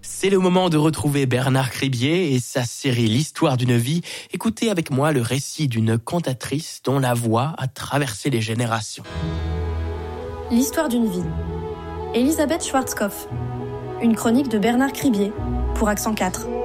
C'est le moment de retrouver Bernard Cribier et sa série L'histoire d'une vie. Écoutez avec moi le récit d'une cantatrice dont la voix a traversé les générations. L'histoire d'une vie. Elisabeth Schwarzkopf. Une chronique de Bernard Cribier pour Accent 4.